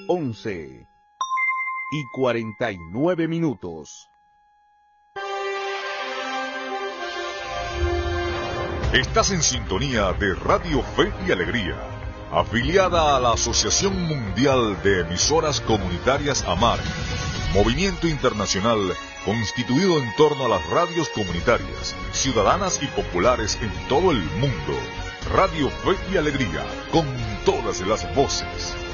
11:49. Estás en sintonía de Radio Fe y Alegría, afiliada a la Asociación Mundial de Emisoras Comunitarias AMAR, movimiento internacional constituido en torno a las radios comunitarias, ciudadanas y populares en todo el mundo. Radio Fe y Alegría, con todas las voces.